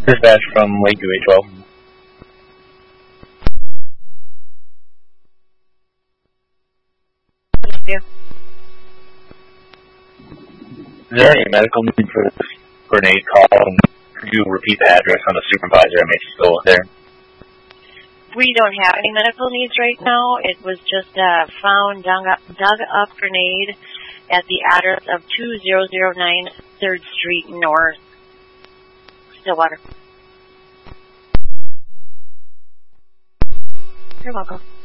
Dispatch from Lakeview 812. Yeah. Is there any medical need for this grenade call? And could you repeat the address on the supervisor that makes you go there? We don't have any medical needs right now. It was just found dug up grenade at the address of 2009 3rd Street North, Stillwater. You're welcome.